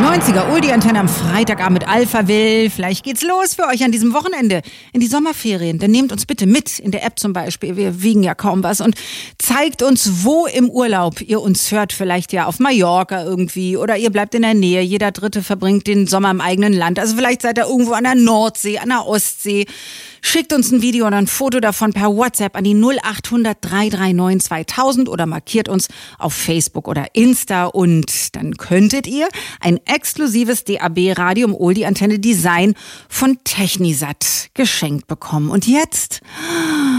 90er Oldie-Antenne am Freitagabend mit Alphaville. Vielleicht geht's los für euch an diesem Wochenende in die Sommerferien. Dann nehmt uns bitte mit in der App zum Beispiel. Wir wiegen ja kaum was und zeigt uns, wo im Urlaub ihr uns hört. Vielleicht ja auf Mallorca irgendwie oder ihr bleibt in der Nähe. Jeder Dritte verbringt den Sommer im eigenen Land. Also vielleicht seid ihr irgendwo an der Nordsee, an der Ostsee. Schickt uns ein Video oder ein Foto davon per WhatsApp an die 0800 339 2000 oder markiert uns auf Facebook oder Insta und dann könntet ihr ein exklusives DAB-Radio im Oldie-Antenne-Design von Technisat geschenkt bekommen. Und jetzt